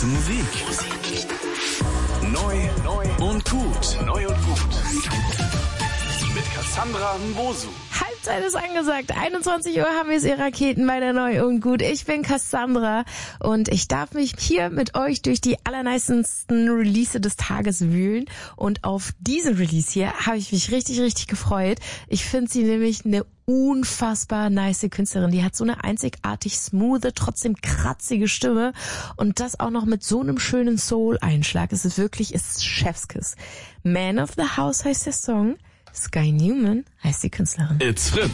beste Musik. Neu und gut. Mit Cassandra Mbosu. Halbzeit ist angesagt. 21 Uhr haben wir es, ihr Raketen bei der Neu und Gut. Ich bin Cassandra und ich darf mich hier mit euch durch die allernicesten Release des Tages wühlen. Und auf diesen Release hier habe ich mich richtig, richtig gefreut. Ich finde sie nämlich eine unfassbar nice Künstlerin. Die hat so eine einzigartig smoothe, trotzdem kratzige Stimme und das auch noch mit so einem schönen Soul-Einschlag. Es ist Chefskiss. Man of the House heißt der Song. Sky Newman heißt die Künstlerin. It's Fritz.